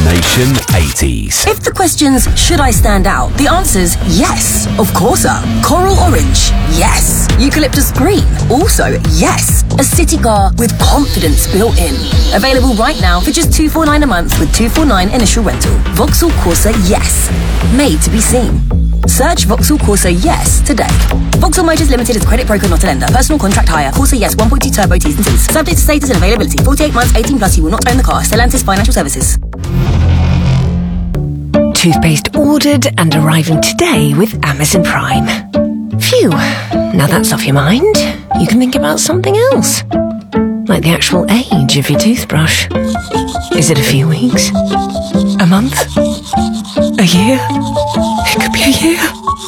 Nation 80s. If the question's, should I stand out? The answer's yes, of course. Coral orange, yes. Eucalyptus green, also yes. A city car with confidence built in. Available right now for just $249 a month with $249 initial rental. Vauxhall Corsa Yes. Made to be seen. Search Vauxhall Corsa Yes today. Vauxhall Motors Limited is credit broker, not a lender. Personal contract hire. Corsa Yes 1.2 turbo T's and C's. Subject to status and availability. 48 months, 18 plus. You will not own the car. Stellantis Financial Services. Toothpaste ordered and arriving today with Amazon Prime. Phew, now that's off your mind. You can think about something else. Like the actual age of your toothbrush. Is it a few weeks? A month? A year? It could be a year.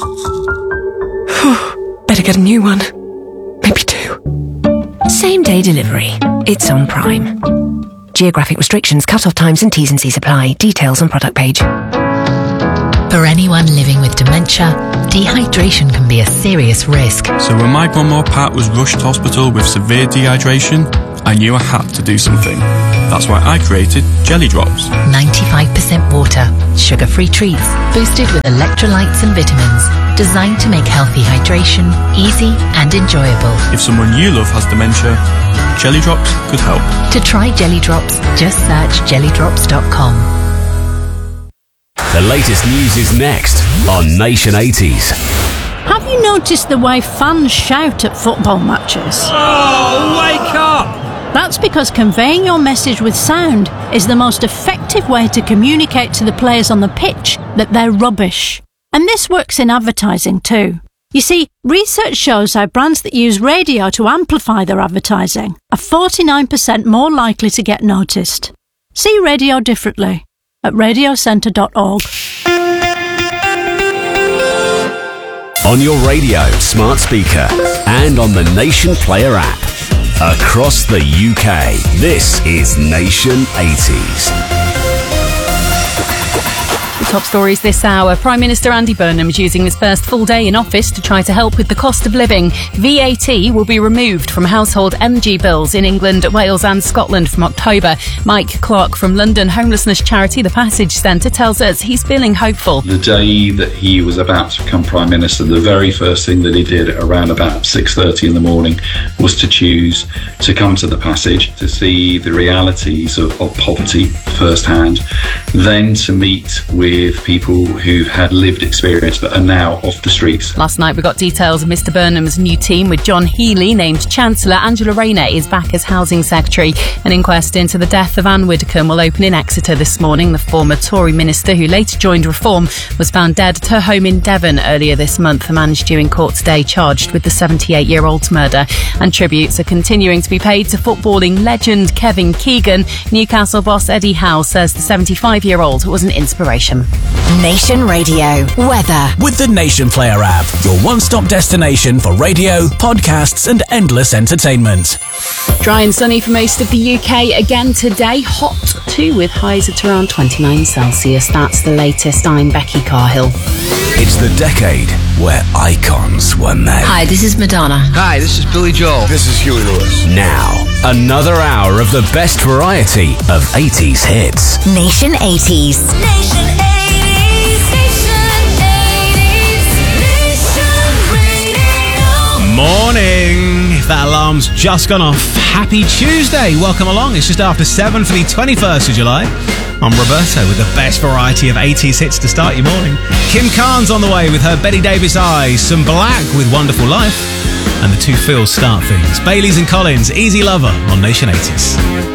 Better get a new one. Maybe 2. Same day delivery. It's on Prime. Geographic restrictions, cut-off times and T's and C's apply. Details on product page. For anyone living with dementia, dehydration can be a serious risk. So when my grandma Pat was rushed to hospital with severe dehydration, I knew I had to do something. That's why I created Jelly Drops. 95% water, sugar-free treats, boosted with electrolytes and vitamins, designed to make healthy hydration easy and enjoyable. If someone you love has dementia, Jelly Drops could help. To try Jelly Drops, just search jellydrops.com. The latest news is next on Nation 80s. Have you noticed the way fans shout at football matches? Oh, wake up! That's because conveying your message with sound is the most effective way to communicate to the players on the pitch that they're rubbish. And this works in advertising too. You see, research shows how brands that use radio to amplify their advertising are 49% more likely to get noticed. See radio differently at radiocentre.org. On your radio, smart speaker, and on the Nation Player app. Across the UK, this is Nation 80s. Top stories this hour. Prime Minister Andy Burnham is using his first full day in office to try to help with the cost of living. VAT will be removed from household energy bills in England, Wales and Scotland from October. Mike Clark from London homelessness charity The Passage Centre tells us he's feeling hopeful. The day that he was about to become Prime Minister, the very first thing that he did around about 6:30 in the morning was to choose to come to The Passage to see the realities of poverty firsthand, then to meet with people who've had lived experience but are now off the streets. Last night we got details of Mr Burnham's new team with John Healey named Chancellor. Angela Rayner is back as Housing Secretary. An inquest into the death of Anne Widdecombe will open in Exeter this morning. The former Tory minister, who later joined Reform, was found dead at her home in Devon earlier this month. The man is due in court today, charged with the 78-year-old's murder. And tributes are continuing to be paid to footballing legend Kevin Keegan. Newcastle boss Eddie Howe says the 75-year-old was an inspiration. Nation Radio weather with the Nation Player app, your one-stop destination for radio, podcasts and endless entertainment. Dry and sunny for most of the UK again today. Hot too, with highs at around 29 Celsius. That's the latest. I'm Becky Carhill. It's the decade where icons were made. Hi, this is Madonna. Hi, this is Billy Joel. This is Huey Lewis. Now, another hour of the best variety of 80s hits. Nation 80s. Nation 80s. Morning. If that alarm's just gone off, happy Tuesday. Welcome along. It's just after 7 for the 21st of July. I'm Roberto with the best variety of 80s hits to start your morning. Kim Carnes on the way with her Betty Davis Eyes, some Black with Wonderful Life, and the two Phils start things. Baileys and Collins, Easy Lover on Nation 80s.